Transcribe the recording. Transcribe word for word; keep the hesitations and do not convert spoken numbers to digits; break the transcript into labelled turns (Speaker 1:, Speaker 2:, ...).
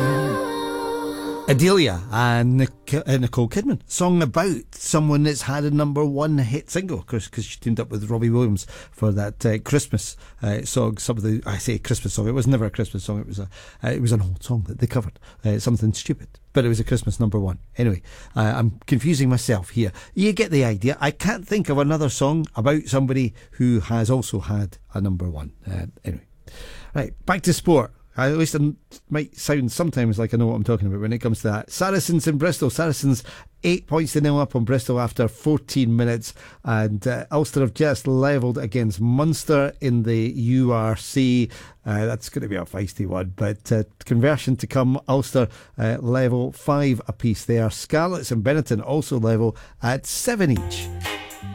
Speaker 1: Adelia and Nic- uh, Nicole Kidman, song about someone that's had a number one hit single, of course, because she teamed up with Robbie Williams for that uh, Christmas uh, song. Some of the I say Christmas song. It was never a Christmas song. It was a uh, it was an old song that they covered, uh, something stupid, but it was a Christmas number one. Anyway, uh, I'm confusing myself here. You get the idea. I can't think of another song about somebody who has also had a number one. Uh, anyway, right, back to sport. At least it might sound sometimes like I know what I'm talking about when it comes to that. Saracens in Bristol. Saracens eight points to nil up on Bristol after fourteen minutes. And uh, Ulster have just levelled against Munster in the U R C. Uh, that's going to be a feisty one. But uh, conversion to come. Ulster uh, level five apiece there. Scarlets and Benetton also level at seven each.